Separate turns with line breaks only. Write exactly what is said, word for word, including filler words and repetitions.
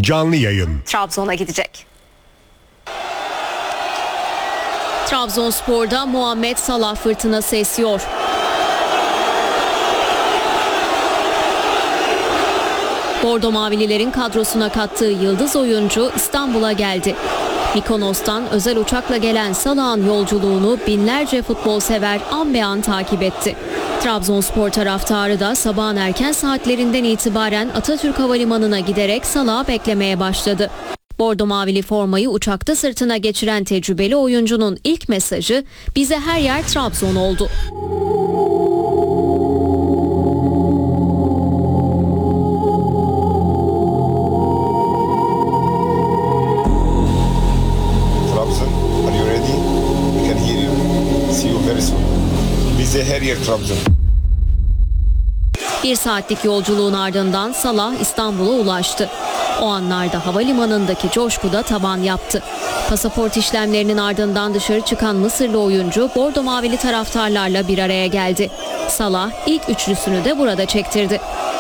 Canlı yayın.
Trabzon'a gidecek.
Trabzonspor'da Muhammed Salah fırtınası esiyor. Bordo Mavililerin kadrosuna kattığı yıldız oyuncu İstanbul'a geldi. Mikonos'tan özel uçakla gelen Salah'ın yolculuğunu binlerce futbol sever an be an takip etti. Trabzonspor taraftarı da sabahın erken saatlerinden itibaren Atatürk Havalimanı'na giderek Salah'ı beklemeye başladı. Bordo Mavili formayı uçakta sırtına geçiren tecrübeli oyuncunun ilk mesajı "Bize her yer Trabzon" oldu.
Are you ready? We can hear you. See you very soon. Bize her yer Trabzon.
Bir saatlik yolculuğun ardından Salah İstanbul'a ulaştı. O anlarda havalimanındaki coşkuda tavan yaptı. Pasaport işlemlerinin ardından dışarı çıkan Mısırlı oyuncu Bordo Mavili taraftarlarla bir araya geldi. Salah ilk üçlüsünü de burada çektirdi.